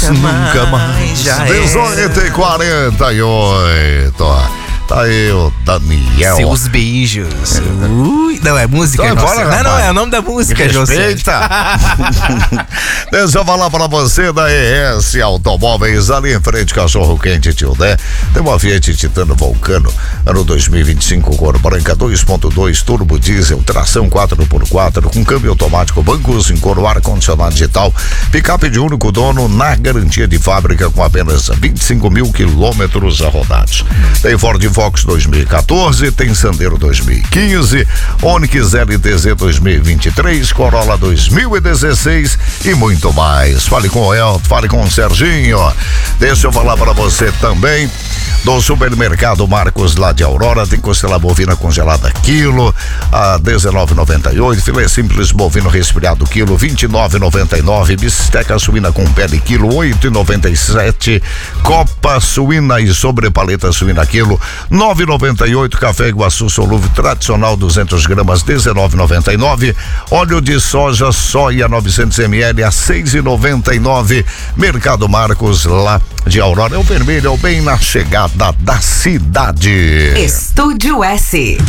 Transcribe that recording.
nunca mais. 18h48. Tá aí o Daniel. Seus beijos. Ui, não, é música. Então, agora, não, é o nome da música, José. Respeita. Deixa eu falar pra você da ES Automóveis, ali em frente, Cachorro Quente, Tio Né. Tem uma Fiat Titano Vulcano, ano 2025, cor branca, 2.2, turbo diesel, tração 4x4, com câmbio automático, bancos em couro, ar-condicionado digital, picape de único dono, na garantia de fábrica, com apenas 25 mil quilômetros rodados. Tem Ford Fox 2014, tem Sandero 2015, Onix LTZ 2023, Corolla 2016 e muito mais. Fale com o Elton, fale com o Serginho. Deixa eu falar para você também do supermercado Marcos, lá de Aurora. Tem costela bovina congelada quilo a R$19,98, filé simples bovino resfriado quilo R$29,99, bisteca suína com pele quilo R$8,97, copa suína e sobrepaleta suína quilo R$9,98, café Iguaçu solúvel tradicional 200 gramas R$19,99, óleo de soja soia 900 ml a R$6,99. Mercado Marcos, lá de Aurora. É o vermelho, é o bem na chegada da cidade. Estúdio S.